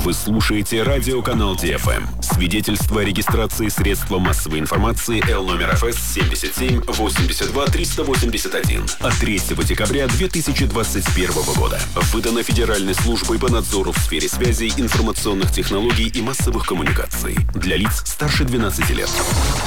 Вы слушаете радиоканал ТФМ. Свидетельство о регистрации средства массовой информации Л номер ФС 77 82 381 от 3 декабря 2021 года. Выдано Федеральной службой по надзору в сфере связи, информационных технологий и массовых коммуникаций для лиц старше 12 лет.